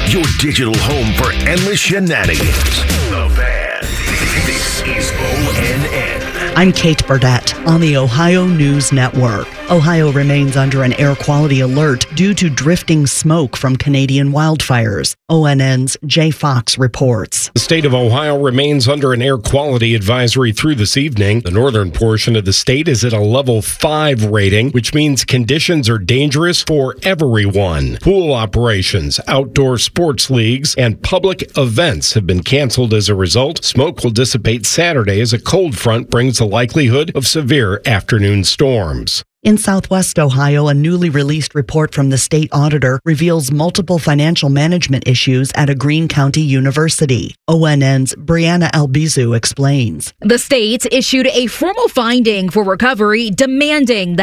your digital home for endless shenanigans. The Fan. This is ONN. I'm Kate Burdett on the Ohio News Network. Ohio remains under an air quality alert due to drifting smoke from Canadian wildfires. ONN's Jay Fox reports. The state of Ohio remains under an air quality advisory through this evening. The northern portion of the state is at a level 5 rating, which means conditions are dangerous for everyone. Pool operations, outdoor sports leagues, and public events have been canceled as a result. Smoke will dissipate Saturday as a cold front brings the likelihood of severe afternoon storms. In Southwest Ohio, a newly released report from the state auditor reveals multiple financial management issues at a Greene County university. ONN's Brianna Albizu explains. The state issued a formal finding for recovery demanding the